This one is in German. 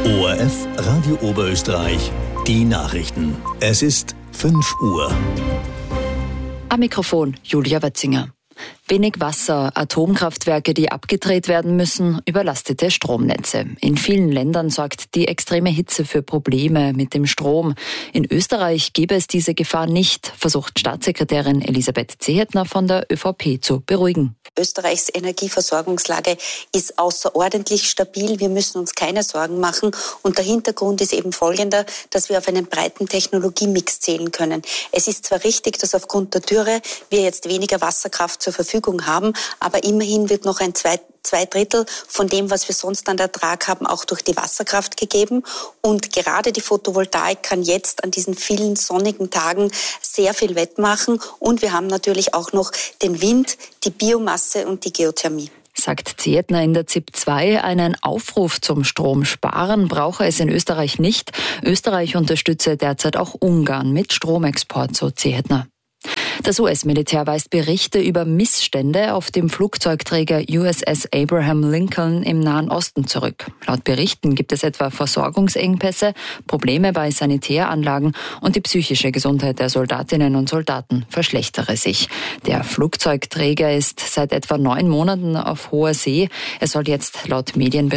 ORF Radio Oberösterreich, die Nachrichten. Es ist 5 Uhr. Am Mikrofon Julia Wetzinger. Wenig Wasser, Atomkraftwerke, die abgedreht werden müssen, überlastete Stromnetze. In vielen Ländern sorgt die extreme Hitze für Probleme mit dem Strom. In Österreich gäbe es diese Gefahr nicht, versucht Staatssekretärin Elisabeth Zehetner von der ÖVP zu beruhigen. Österreichs Energieversorgungslage ist außerordentlich stabil. Wir müssen uns keine Sorgen machen. Und der Hintergrund ist eben folgender, dass wir auf einen breiten Technologiemix zählen können. Es ist zwar richtig, dass aufgrund der Dürre wir jetzt weniger Wasserkraft zur Verfügung haben, aber immerhin wird noch ein zwei Drittel von dem, was wir sonst an Ertrag haben, auch durch die Wasserkraft gegeben. Und gerade die Photovoltaik kann jetzt an diesen vielen sonnigen Tagen sehr viel wettmachen. Und wir haben natürlich auch noch den Wind, die Biomasse und die Geothermie. Sagt Zehetner in der ZIP 2, einen Aufruf zum Stromsparen brauche es in Österreich nicht. Österreich unterstütze derzeit auch Ungarn mit Stromexport, so Zehetner. Das US-Militär weist Berichte über Missstände auf dem Flugzeugträger USS Abraham Lincoln im Nahen Osten zurück. Laut Berichten gibt es etwa Versorgungsengpässe, Probleme bei Sanitäranlagen und die psychische Gesundheit der Soldatinnen und Soldaten verschlechtere sich. Der Flugzeugträger ist seit etwa 9 Monaten auf hoher See. Er soll jetzt laut Medienberichten